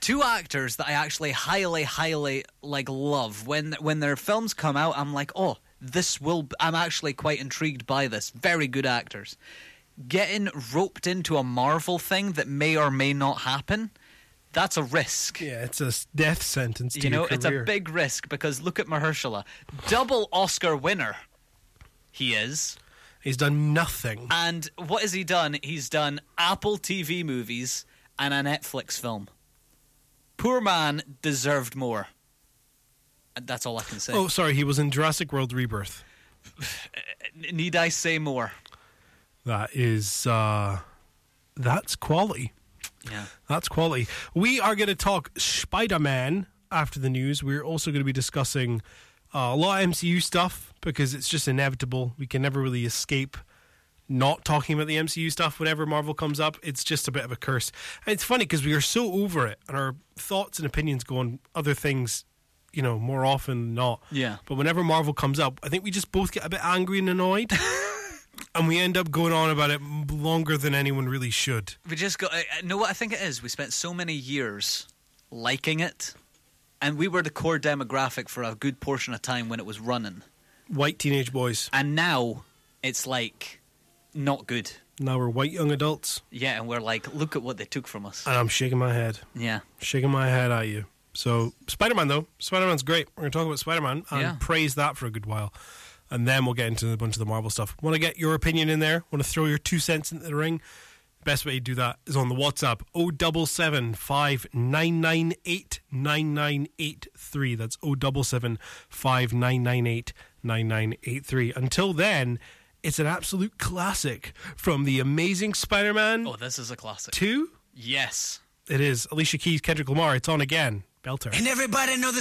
Two actors that I actually highly love. When their films come out, I'm like, oh, I'm actually quite intrigued by this. Very good actors. Getting roped into a Marvel thing that may or may not happen, that's a risk. Yeah, it's a death sentence to your career. It's a big risk, because look at Mahershala. Double Oscar winner he is. He's done nothing. And what has he done? He's done Apple TV movies and a Netflix film. Poor man deserved more. That's all I can say. Oh, sorry, he was in Jurassic World Rebirth. Need I say more? That is, that's quality. Yeah. That's quality. We are going to talk Spider-Man after the news. We're also going to be discussing a lot of MCU stuff, because it's just inevitable. We can never really escape not talking about the MCU stuff whenever Marvel comes up. It's just a bit of a curse. And it's funny because we are so over it, and our thoughts and opinions go on other things, more often than not. Yeah. But whenever Marvel comes up, I think we just both get a bit angry and annoyed. And we end up going on about it longer than anyone really should. We just go, know what I think it is? We spent so many years liking it, and we were the core demographic for a good portion of time when it was running. White teenage boys. And now it's like not good. Now we're white young adults. Yeah, and we're like, look at what they took from us. And I'm shaking my head. Yeah. Shaking my head at you. So, Spider-Man, though. Spider-Man's great. We're going to talk about Spider-Man and praise that for a good while. And then we'll get into a bunch of the Marvel stuff. Want to get your opinion in there? Want to throw your 2 cents into the ring? Best way to do that is on the WhatsApp 077 5998 9983. That's 077 5998 9983. Until then, it's an absolute classic from The Amazing Spider-Man. Oh, this is a classic. 2? Yes. It is. Alicia Keys, Kendrick Lamar. It's on again. Belter. And everybody know the